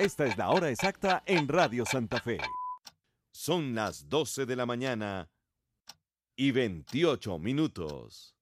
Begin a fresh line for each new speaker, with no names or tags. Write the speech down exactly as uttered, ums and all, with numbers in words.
Esta es la hora exacta en Radio Santa Fe. Son las doce de la mañana y veintiocho minutos.